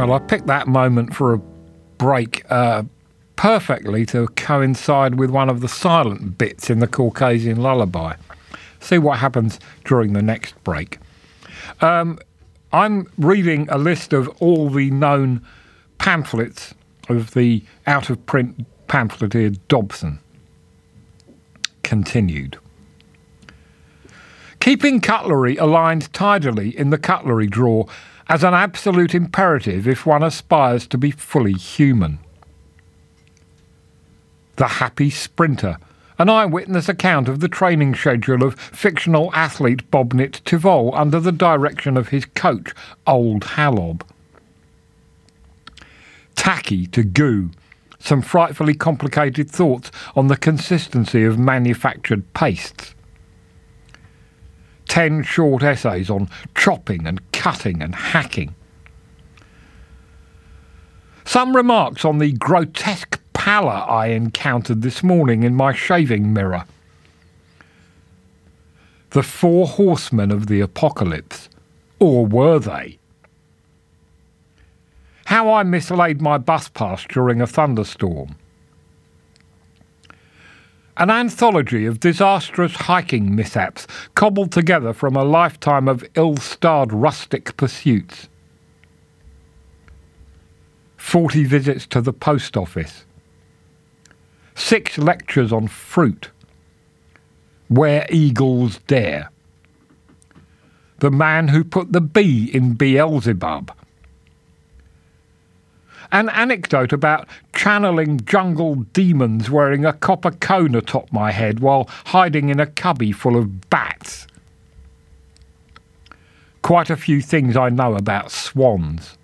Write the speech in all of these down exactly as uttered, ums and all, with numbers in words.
Well, I picked that moment for a break uh, perfectly to coincide with one of the silent bits in the Caucasian lullaby. See what happens during the next break. Um, I'm reading a list of all the known pamphlets of the out-of-print pamphleteer Dobson. Continued. Keeping cutlery aligned tidily in the cutlery drawer as an absolute imperative if one aspires to be fully human. The Happy Sprinter, an eyewitness account of the training schedule of fictional athlete Bobnit Tivol under the direction of his coach, Old Halob. Tacky to goo, some frightfully complicated thoughts on the consistency of manufactured pastes. Ten short essays on chopping and cutting and hacking. Some remarks on the grotesque pallor I encountered this morning in my shaving mirror. The four horsemen of the apocalypse. Or were they? How I mislaid my bus pass during a thunderstorm. An anthology of disastrous hiking mishaps cobbled together from a lifetime of ill-starred rustic pursuits. Forty visits to the post office. Six lectures on fruit. Where eagles dare. The man who put the B in Beelzebub. An anecdote about channeling jungle demons wearing a copper cone atop my head while hiding in a cubby full of bats. Quite a few things I know about swans.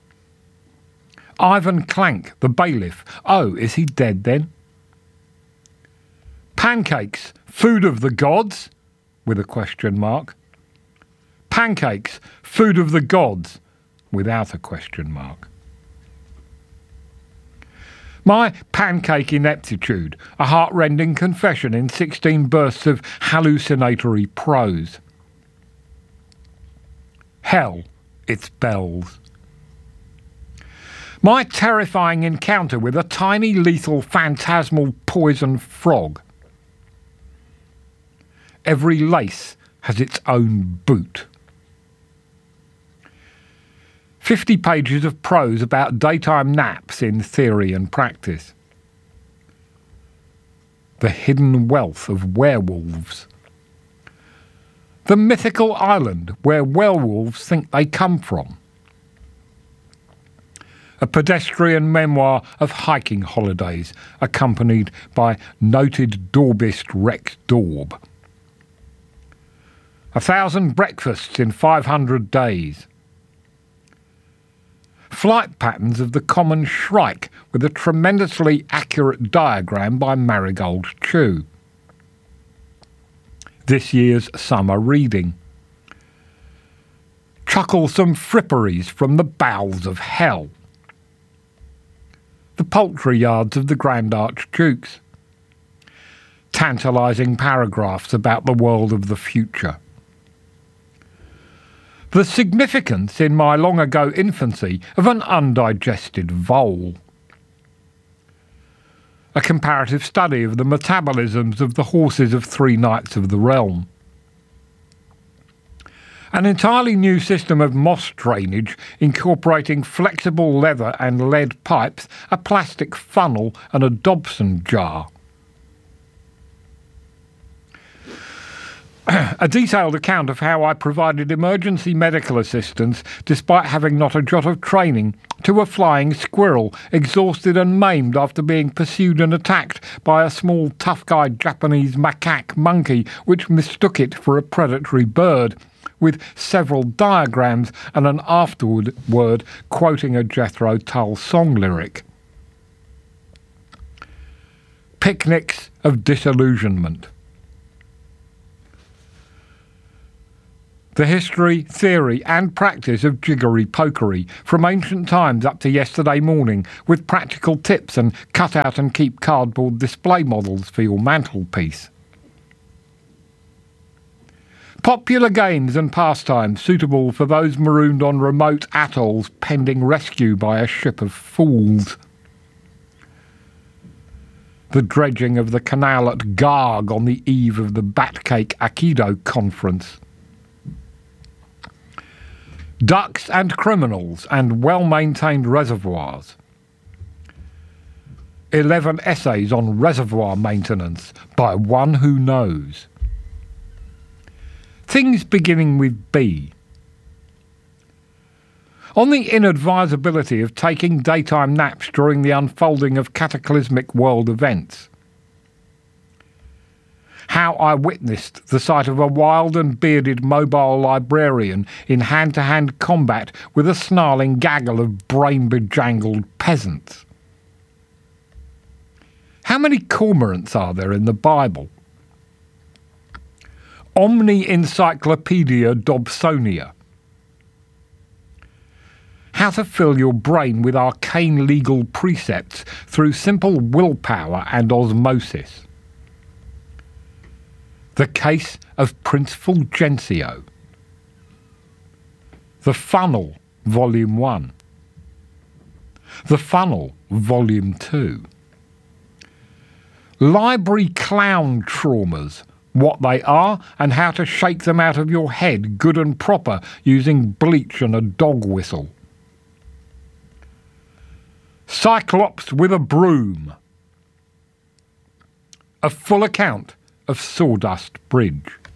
Ivan Clank, the bailiff. Oh, is he dead then? Pancakes, food of the gods? With a question mark. Pancakes, food of the gods? Without a question mark. My pancake ineptitude, a heart-rending confession in sixteen bursts of hallucinatory prose. Hell, its bells. My terrifying encounter with a tiny, lethal, phantasmal poison frog. Every lace has its own boot. Fifty pages of prose about daytime naps in theory and practice. The hidden wealth of werewolves. The mythical island where werewolves think they come from. A pedestrian memoir of hiking holidays accompanied by noted daubist Rex Daub. A thousand breakfasts in five hundred days. Flight patterns of the common shrike with a tremendously accurate diagram by Marigold Chew. This year's summer reading. Chucklesome fripperies from the bowels of hell. The poultry yards of the Grand Archdukes. Tantalising paragraphs about the world of the future. The significance in my long-ago infancy of an undigested vole. A comparative study of the metabolisms of the horses of three knights of the realm. An entirely new system of moss drainage incorporating flexible leather and lead pipes, a plastic funnel and a Dobson jar. A detailed account of how I provided emergency medical assistance despite having not a jot of training to a flying squirrel, exhausted and maimed after being pursued and attacked by a small tough-eyed Japanese macaque monkey which mistook it for a predatory bird, with several diagrams and an afterward word quoting a Jethro Tull song lyric. Picnics of disillusionment. The history, theory and practice of jiggery pokery from ancient times up to yesterday morning, with practical tips and cut out and keep cardboard display models for your mantelpiece. Popular games and pastimes suitable for those marooned on remote atolls pending rescue by a ship of fools. The dredging of the canal at Garg on the eve of the Batcake Aikido conference. Ducks and criminals and well-maintained reservoirs. Eleven essays on reservoir maintenance by one who knows. Things beginning with B. On the inadvisability of taking daytime naps during the unfolding of cataclysmic world events. How I witnessed the sight of a wild and bearded mobile librarian in hand-to-hand combat with a snarling gaggle of brain-bejangled peasants. How many cormorants are there in the Bible? Omni Encyclopedia Dobsonia. How to fill your brain with arcane legal precepts through simple willpower and osmosis. The Case of Prince Fulgencio. The Funnel, Volume one. The Funnel, Volume two. Library clown traumas. What they are and how to shake them out of your head good and proper using bleach and a dog whistle. Cyclops with a broom. A full account of Sawdust Bridge.